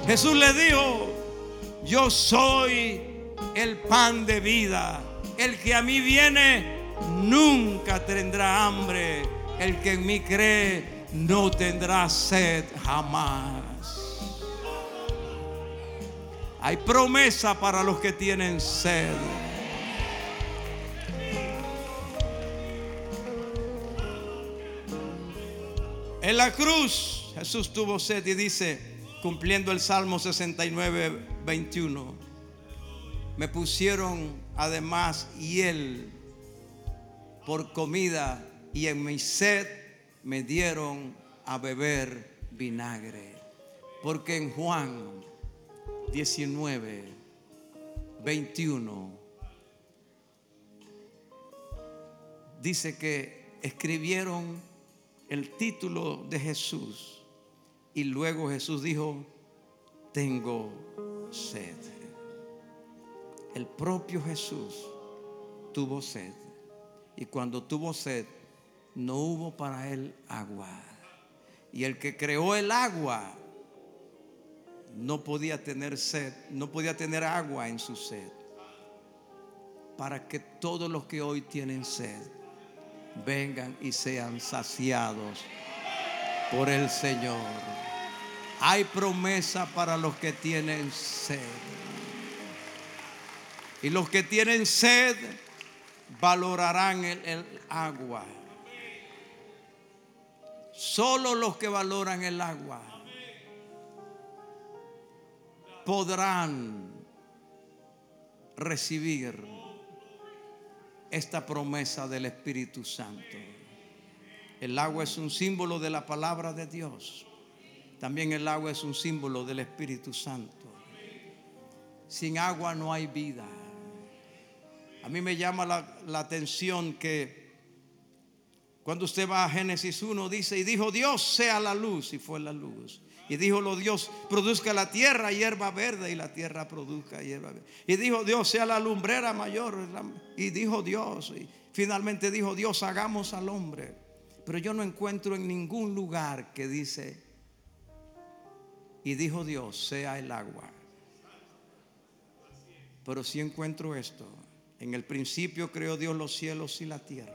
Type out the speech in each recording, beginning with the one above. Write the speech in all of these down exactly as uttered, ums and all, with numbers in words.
Jesús le dijo: yo soy el pan de vida. El que a mí viene nunca tendrá hambre. El que en mí cree no tendrá sed jamás. Hay promesa para los que tienen sed. En la cruz Jesús tuvo sed y dice, cumpliendo el Salmo sesenta y nueve, veintiuno: me pusieron además hiel por comida y en mi sed me dieron a beber vinagre. Porque en Juan diecinueve, veintiuno dice que escribieron el título de Jesús y luego Jesús dijo: tengo sed. El propio Jesús tuvo sed, y cuando tuvo sed no hubo para él agua, y el que creó el agua no podía tener sed, no podía tener agua en su sed, para que todos los que hoy tienen sed vengan y sean saciados por el Señor. Hay promesa para los que tienen sed. Y los que tienen sed valorarán el, el agua. Solo los que valoran el agua podrán recibir esta promesa del Espíritu Santo. El agua es un símbolo de la palabra de Dios. También el agua es un símbolo del Espíritu Santo. Sin agua no hay vida. A mí me llama la, la atención que cuando usted va a Génesis uno dice: y dijo Dios sea la luz, y fue la luz. Y dijo lo Dios: produzca la tierra hierba verde, y la tierra produzca hierba verde. Y dijo Dios: sea la lumbrera mayor. Y dijo Dios, y finalmente dijo Dios: hagamos al hombre. Pero yo no encuentro en ningún lugar que dice: y dijo Dios sea el agua. Pero sí encuentro esto: en el principio creó Dios los cielos y la tierra.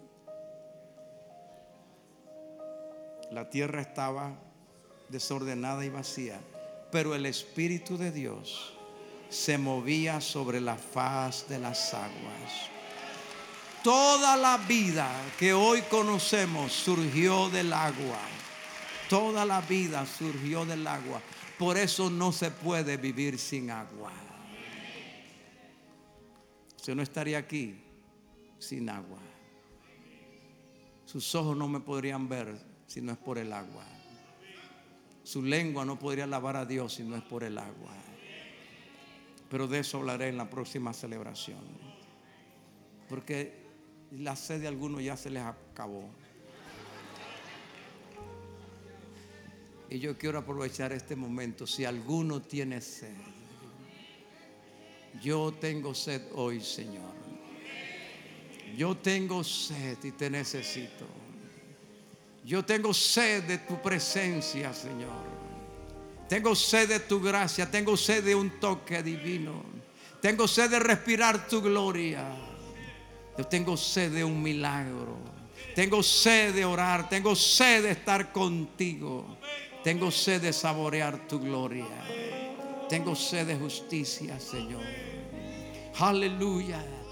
La tierra estaba desordenada y vacía, pero el Espíritu de Dios se movía sobre la faz de las aguas. Toda la vida que hoy conocemos surgió del agua. Toda la vida surgió del agua. Por eso no se puede vivir sin agua. Usted no estaría aquí sin agua. Sus ojos no me podrían ver si no es por el agua. Su lengua no podría alabar a Dios si no es por el agua. Pero de eso hablaré en la próxima celebración, porque la sed de algunos ya se les acabó. Y yo quiero aprovechar este momento. Si alguno tiene sed, yo tengo sed hoy, Señor. Yo tengo sed y te necesito. Yo tengo sed de tu presencia, Señor. Tengo sed de tu gracia. Tengo sed de un toque divino. Tengo sed de respirar tu gloria. Yo tengo sed de un milagro. Tengo sed de orar. Tengo sed de estar contigo. Tengo sed de saborear tu gloria. Tengo sed de justicia, Señor. Aleluya.